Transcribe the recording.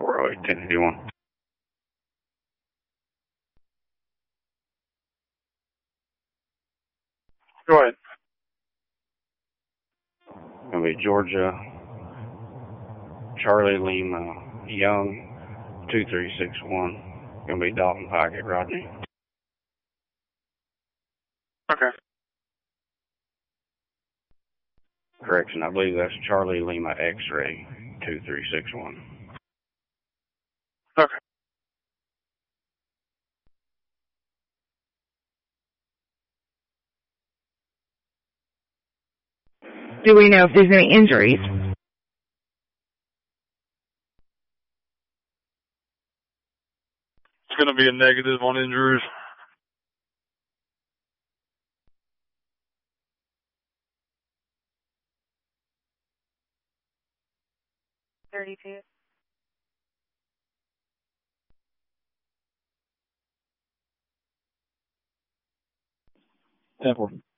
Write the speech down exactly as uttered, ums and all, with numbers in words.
four oh eight, ten eighty-one. Go ahead. Gonna be Georgia, Charlie Lima, Young, two three six one. Gonna be Dalton Pocket, Rodney. Okay. Correction, I believe that's Charlie Lima X-ray, two three six one. Okay. Do we know if there's any injuries? It's going to be a negative on injuries. thirty-two. ten four.